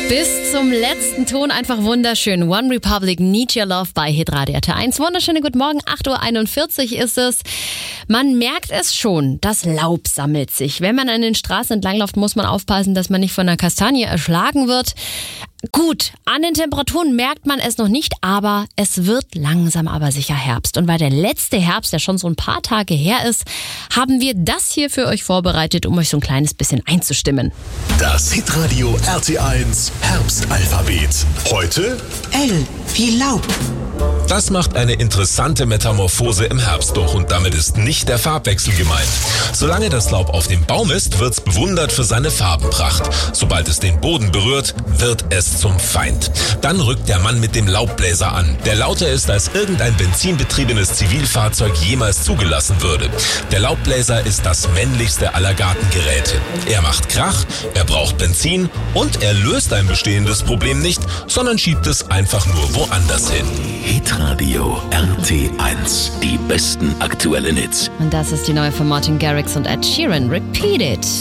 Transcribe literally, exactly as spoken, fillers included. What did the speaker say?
Bis zum letzten Ton einfach wunderschön. One Republic, Need Your Love bei Hitradio R T eins. Wunderschöne guten Morgen, acht Uhr einundvierzig ist es. Man merkt es schon, das Laub sammelt sich. Wenn man an den Straßen entlangläuft, muss man aufpassen, dass man nicht von einer Kastanie erschlagen wird. Gut, an den Temperaturen merkt man es noch nicht, aber es wird langsam aber sicher Herbst. Und weil der letzte Herbst ja schon so ein paar Tage her ist, haben wir das hier für euch vorbereitet, um euch so ein kleines bisschen einzustimmen. Das Hitradio R T eins Herbstalphabet. Heute L wie Laub. Das macht eine interessante Metamorphose im Herbst durch und damit ist nicht der Farbwechsel gemeint. Solange das Laub auf dem Baum ist, wird's bewundert für seine Farbenpracht. Sobald es den Boden berührt, wird es zum Feind. Dann rückt der Mann mit dem Laubbläser an, der lauter ist, als irgendein benzinbetriebenes Zivilfahrzeug jemals zugelassen würde. Der Laubbläser ist das männlichste aller Gartengeräte. Er macht Krach, er braucht Benzin und er löst ein bestehendes Problem nicht, sondern schiebt es einfach nur woanders hin. Hitradio R T eins. Die besten aktuellen Hits. Und das ist die neue von Martin Garrix und Ed Sheeran. Repeat It.